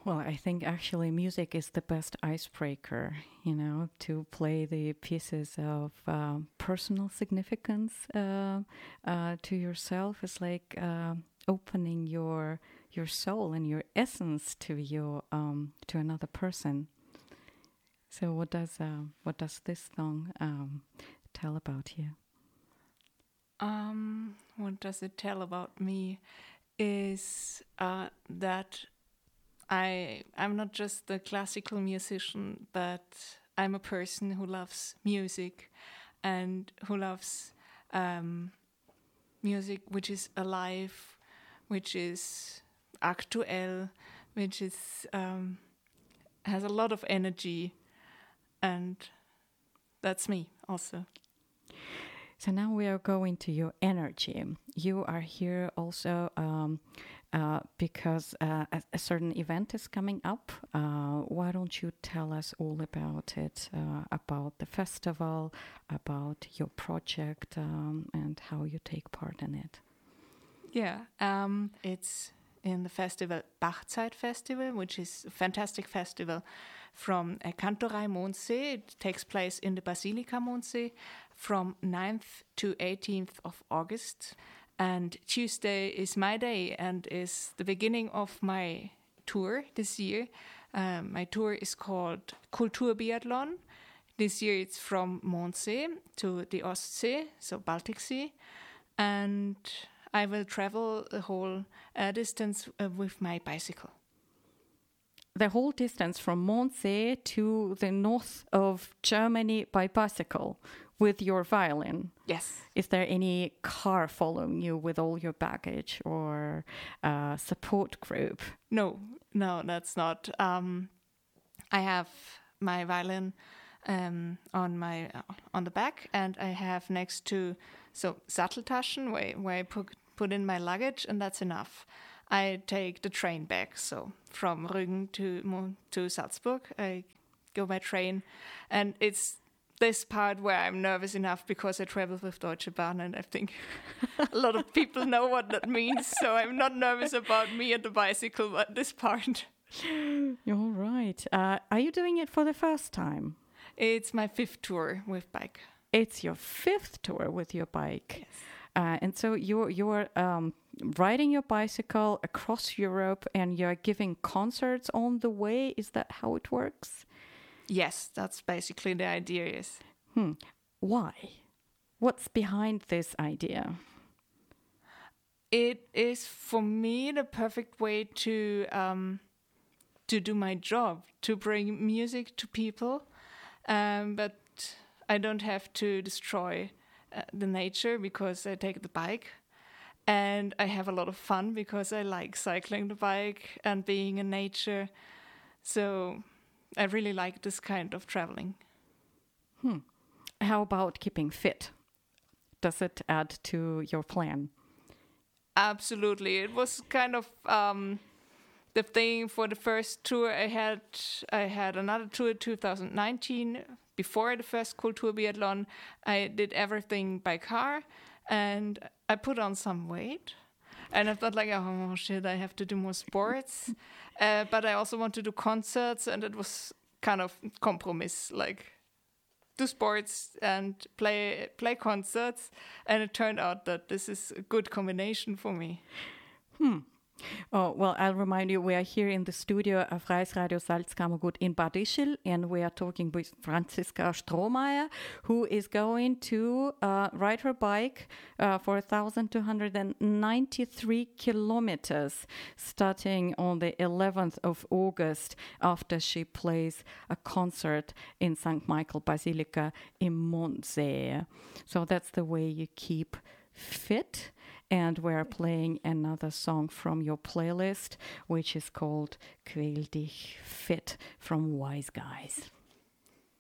Well, I think actually music is the best icebreaker, to play the pieces of personal significance to yourself. Is like opening your soul and your essence to another person. So what does this song tell about you? What does it tell about me is that I'm not just a classical musician, but I'm a person who loves music and who loves music which is alive, which is aktuell, which is has a lot of energy, and that's me also. So now we are going to your energy. You are here also because a certain event is coming up. Why don't you tell us all about it, about the festival, about your project, and how you take part in it? Yeah, it's in the festival Bachzeit Festival, which is a fantastic festival from Kantorei Mondsee. It takes place in the Basilica Mondsee from 9th to 18th of August. And Tuesday is my day and is the beginning of my tour this year. My tour is called Kulturbiathlon. This year it's from Mondsee to the Ostsee, so Baltic Sea. And I will travel the whole distance with my bicycle. The whole distance from Mondsee to the north of Germany by bicycle with your violin? Yes. Is there any car following you with all your baggage or support group? No, that's not. I have my violin on the back, and I have next to Satteltaschen where I put in my luggage, and that's enough. I take the train back, so from Rügen to Salzburg, I go by train, and it's this part where I'm nervous enough because I travel with Deutsche Bahn, and I think a lot of people know what that means, so I'm not nervous about me and the bicycle, but this part. You're right. Are you doing it for the first time? It's my 5th tour with bike. It's your 5th tour with your bike. Yes. And so you're riding your bicycle across Europe and you're giving concerts on the way. Is that how it works? Yes, that's basically the idea, yes. Why? What's behind this idea? It is, for me, the perfect way to do my job, to bring music to people. But I don't have to destroy the nature because I take the bike. And I have a lot of fun because I like cycling the bike and being in nature. So I really like this kind of traveling. How about keeping fit? Does it add to your plan? Absolutely. It was kind of the thing for the first tour. I had another tour in 2019. Before the first Kulturbiathlon, I did everything by car, and I put on some weight. And I thought like, oh shit, I have to do more sports. But I also want to do concerts, and it was kind of compromise, like do sports and play concerts. And it turned out that this is a good combination for me. Oh, well, I'll remind you, we are here in the studio of Freies Radio Salzkammergut in Bad Ischl, and we are talking with Franziska Strohmeier, who is going to ride her bike for 1,293 kilometers, starting on the 11th of August, after she plays a concert in St. Michael Basilica in Mondsee. So that's the way you keep fit. And we're playing another song from your playlist, which is called Quäl dich fit from Wise Guys.